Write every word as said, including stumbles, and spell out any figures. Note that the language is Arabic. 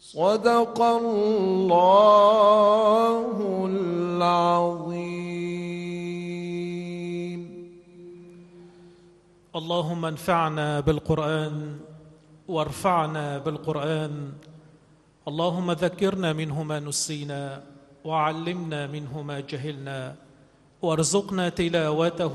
صدق الله العظيم. اللهم انفعنا بالقرآن وارفعنا بالقرآن. اللهم ذكرنا منه ما نسينا وعلمنا منه ما جهلنا وارزقنا تلاوته